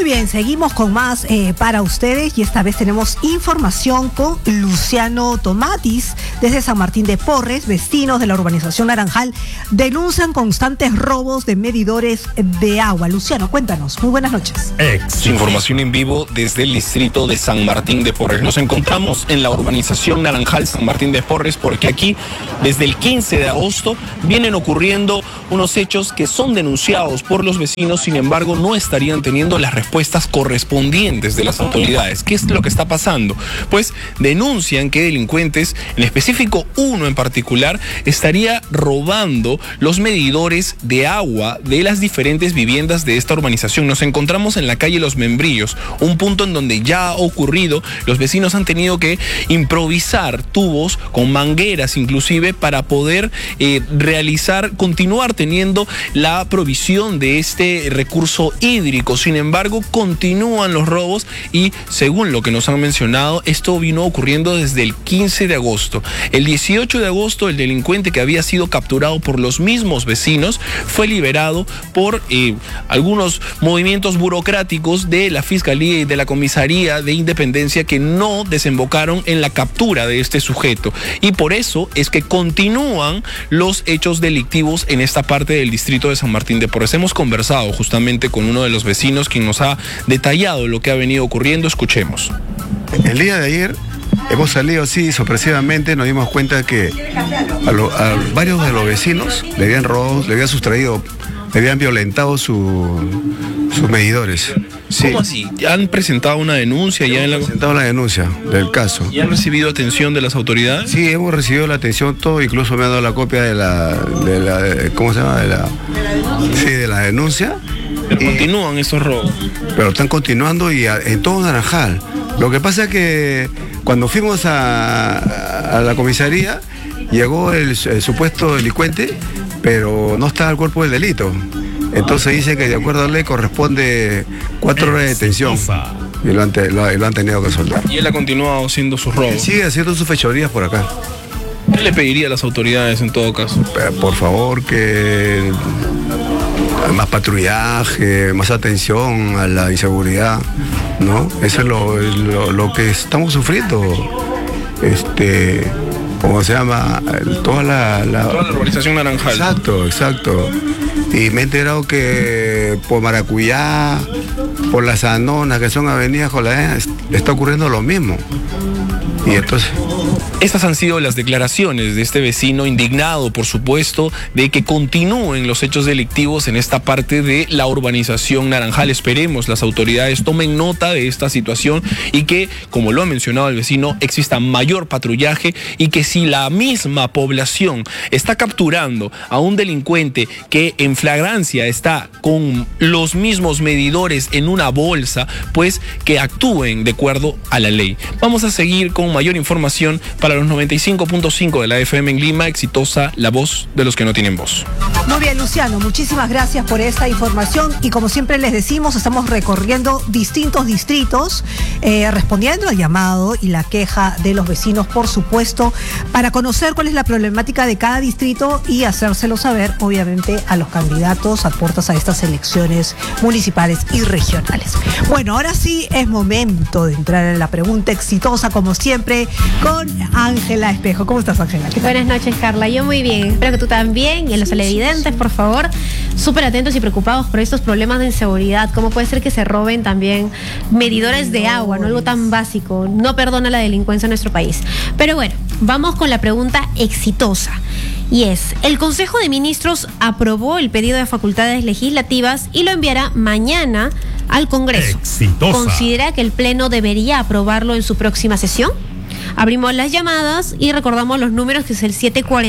bien, seguimos con más para ustedes y esta vez tenemos información con Luciano Tomatis desde San Martín de Porres. Vecinos de la urbanización Naranjal denuncian constantes robos de medidores de agua. Luciano, cuéntanos. Muy buenas noches. Información en vivo desde el distrito de San Martín de Porres. Nos encontramos en la urbanización Naranjal San Martín de Porres porque aquí desde el 15 de agosto vienen ocurriendo unos hechos que son denunciados por los vecinos, sin embargo no estarían teniendo las respuestas correspondientes de las autoridades. ¿Qué es lo que está pasando? Pues denuncian que delincuentes, en específico uno en particular, estaría robando los medidores de agua de las diferentes viviendas de esta urbanización. Nos encontramos en la calle Los Membrillos, un punto en donde ya ha ocurrido. Los vecinos han tenido que improvisar tubos con mangueras inclusive para poder continuar teniendo la provisión de este recurso hídrico. Sin embargo, continúan los robos y según lo que nos han mencionado, esto vino ocurriendo desde el 15 de agosto. El 18 de agosto, el delincuente que había sido capturado por los mismos vecinos fue liberado por algunos movimientos burocráticos de la Fiscalía y de la Comisaría de Independencia que no desembocaron en la captura de este sujeto. Y por eso es que continúan los hechos delictivos en esta parte del distrito de San Martín de Porres. Hemos conversado justamente con uno de los vecinos quien nos ha detallado lo que ha venido ocurriendo. Escuchemos. El día de ayer hemos salido así sorpresivamente, nos dimos cuenta que a varios de los vecinos le habían robado, le habían sustraído, le habían violentado sus medidores. Sí. ¿Cómo así? ¿Han presentado una denuncia? Presentado la denuncia del caso. ¿Y han recibido atención de las autoridades? Sí, hemos recibido la atención, todo, incluso me han dado la copia de la ¿cómo se llama? De la denuncia. Pero continúan esos robos. Pero están continuando y en todo Naranjal. Lo que pasa es que cuando fuimos a la comisaría, llegó el supuesto delincuente, pero no está el cuerpo del delito. Entonces dice que de acuerdo a la ley corresponde 4 horas de detención. Y lo han tenido que soltar. ¿Y él ha continuado haciendo sus robos? Él sigue haciendo sus fechorías por acá. ¿Qué le pediría a las autoridades en todo caso? Por favor, que más patrullaje, más atención a la inseguridad, ¿no? Eso es lo que estamos sufriendo. ¿Cómo se llama? Toda la urbanización Naranjal. Exacto. Y me he enterado que por Maracuyá, por las Anonas, que son avenidas Joladenas, está ocurriendo lo mismo. Y entonces... Estas han sido las declaraciones de este vecino indignado, por supuesto, de que continúen los hechos delictivos en esta parte de la urbanización Naranjal. Esperemos las autoridades tomen nota de esta situación y que, como lo ha mencionado el vecino, exista mayor patrullaje y que si la misma población está capturando a un delincuente que en flagrancia está con los mismos medidores en una bolsa, pues que actúen de acuerdo a la ley. Vamos a seguir con mayor información para los 95.5 de la FM en Lima. Exitosa, la voz de los que no tienen voz. Muy bien, Luciano, muchísimas gracias por esta información y como siempre les decimos, estamos recorriendo distintos distritos, respondiendo al llamado y la queja de los vecinos, por supuesto, para conocer cuál es la problemática de cada distrito y hacérselo saber, obviamente, a los candidatos a puertas a estas elecciones municipales y regionales. Bueno, ahora sí es momento de entrar en la pregunta exitosa, como siempre, con Ángela Espejo. ¿Cómo estás, Ángela? Buenas noches, Carla. Yo muy bien. Espero que tú también. Y a los televidentes, por favor, súper atentos y preocupados por estos problemas de inseguridad. ¿Cómo puede ser que se roben también medidores de agua? No, algo tan básico. No perdona la delincuencia en nuestro país. Pero bueno, vamos con la pregunta exitosa. Y es, el Consejo de Ministros aprobó el pedido de facultades legislativas y lo enviará mañana al Congreso. Exitosa. ¿Considera que el Pleno debería aprobarlo en su próxima sesión? Abrimos las llamadas y recordamos los números, que es el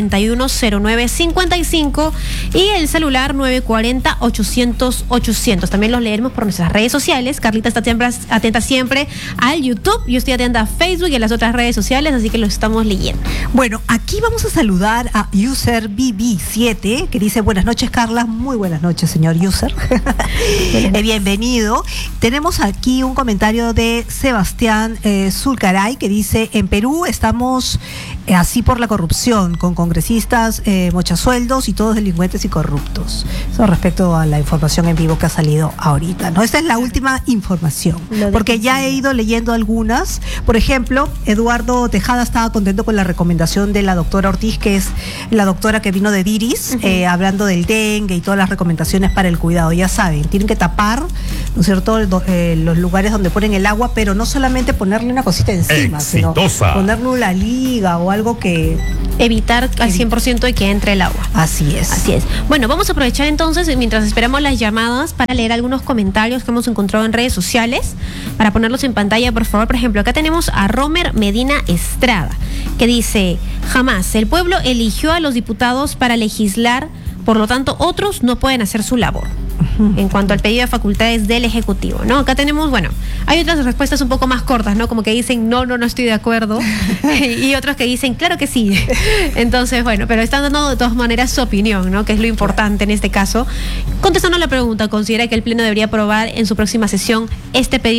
741-0955 y el celular 940-800-800. También los leeremos por nuestras redes sociales. Carlita está atenta siempre al YouTube. Yo estoy atenta a Facebook y a las otras redes sociales, así que los estamos leyendo. Bueno, aquí vamos a saludar a User BB7, que dice: buenas noches, Carla. Muy buenas noches, señor User. Bienvenido. Tenemos aquí un comentario de Sebastián Zulcaray, que dice: en Perú estamos así por la corrupción, con congresistas mochasueldos y todos delincuentes y corruptos. Eso respecto a la información en vivo que ha salido ahorita, ¿no? Esta es la última información, porque ya he ido leyendo algunas. Por ejemplo, Eduardo Tejada estaba contento con la recomendación de la doctora Ortiz, que es la doctora que vino de Diris, hablando del dengue y todas las recomendaciones para el cuidado. Ya saben, tienen que tapar, ¿no es cierto?, los lugares donde ponen el agua, pero no solamente ponerle una cosita encima, sino ponerle una liga o algo que... Evitar al 100% de que entre el agua. Así es. Así es. Bueno, vamos a aprovechar entonces, mientras esperamos las llamadas, para leer algunos comentarios que hemos encontrado en redes sociales, para ponerlos en pantalla, por favor. Por ejemplo, acá tenemos a Romer Medina Estrada, que dice: jamás, el pueblo eligió a los diputados para legislar, por lo tanto, otros no pueden hacer su labor. En cuanto al pedido de facultades del Ejecutivo, ¿no? Acá tenemos, bueno, hay otras respuestas un poco más cortas, ¿no? Como que dicen, no estoy de acuerdo, y otros que dicen, claro que sí. Entonces, bueno, pero están dando de todas maneras su opinión, ¿no? Que es lo importante en este caso. Contestando la pregunta, ¿considera que el Pleno debería aprobar en su próxima sesión este pedido